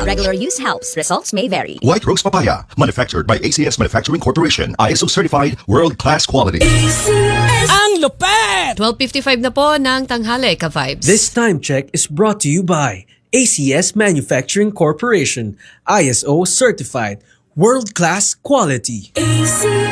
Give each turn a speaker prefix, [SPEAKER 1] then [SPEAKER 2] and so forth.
[SPEAKER 1] regular use helps. Results may vary.
[SPEAKER 2] White Rose Papaya, manufactured by ACS Manufacturing Corporation. ISO certified, world-class quality.
[SPEAKER 3] Ang lupet!
[SPEAKER 4] 12:55 na po ng tanghali, ka-vibes.
[SPEAKER 3] This time check is brought to you by ACS Manufacturing Corporation, ISO certified, world-class quality.